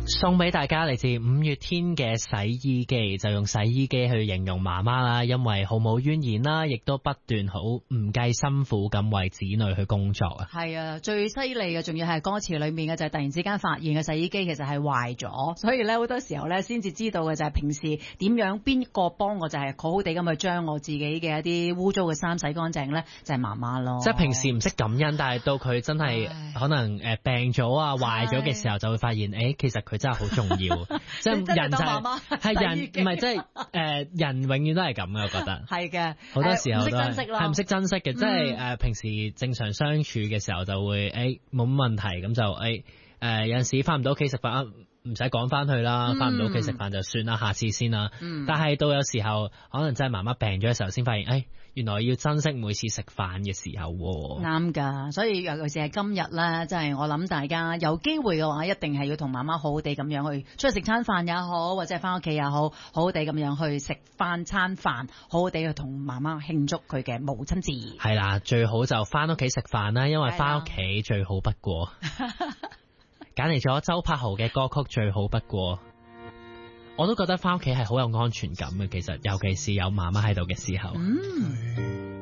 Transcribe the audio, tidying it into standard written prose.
送俾大家嚟自五月天嘅洗衣機，就用洗衣機去形容媽媽啦，因為毫無怨言啦，亦都不斷好唔計辛苦咁為子女去工作啊。 係啊，最犀利嘅仲要係歌詞裏面嘅就係突然之間發現嘅洗衣機其實係壞咗，所以咧好多時候咧先至知道嘅就係平時點樣邊個幫我就係好好地咁去將我自己嘅一啲污糟嘅衫洗乾淨咧，就係媽媽咯。 即係平時唔識感恩，但係到佢真係可能病咗啊壞咗嘅時候，就會發現其實佢真係好重要。即係人就係人，唔係即係人永遠都係咁嘅，我覺得係嘅。 好多時候都係唔識珍惜嘅，即係平時正常相處嘅時候就會冇乜問題，咁就有陣時翻唔到屋企食飯，唔使趕翻去啦，翻唔到屋企食飯就算啦，下次先啦。但係到有時候可能真係媽媽病咗嘅時候，先發現原來要珍惜每次食飯嘅時候。 啱㗎，所以尤其是係今日咧，即係我諗大家有機會嘅話，一定係要同媽媽好好地咁樣去出去食餐飯也好，或者係翻屋企也好，好好地咁樣去食翻餐飯，好好地去同媽媽慶祝佢嘅母親節。 係啦，最好就翻屋企食飯啦，因為翻屋企最好不過。揀嚟咗周柏豪嘅歌曲最好不過，我都覺得翻屋企係好有安全感嘅。其實尤其是有媽媽喺度嘅時候。